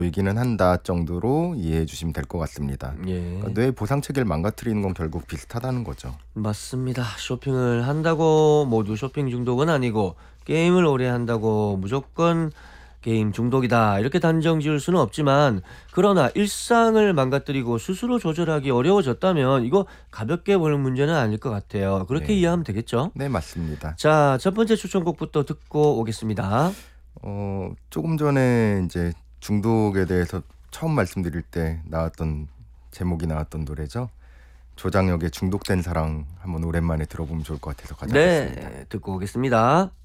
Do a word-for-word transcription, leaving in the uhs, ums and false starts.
보이기는 한다 정도로 이해해 주시면 될 것 같습니다. 예. 그러니까 뇌 보상 체계를 망가뜨리는 건 결국 비슷하다는 거죠. 맞습니다. 쇼핑을 한다고 모두 쇼핑 중독은 아니고 게임을 오래 한다고 무조건 게임 중독이다 이렇게 단정 지을 수는 없지만 그러나 일상을 망가뜨리고 스스로 조절하기 어려워졌다면 이거 가볍게 보는 문제는 아닐 것 같아요. 그렇게 네. 이해하면 되겠죠? 네, 맞습니다. 자, 첫 번째 추천곡부터 듣고 오겠습니다. 어, 조금 전에 이제 중독에 대해서 처음 말씀드릴 때 나왔던 제목이 나왔던 노래죠. 조장혁의 중독된 사랑 한번 오랜만에 들어보면 좋을 것 같아서 가져왔습니다. 네, 듣고 오겠습니다.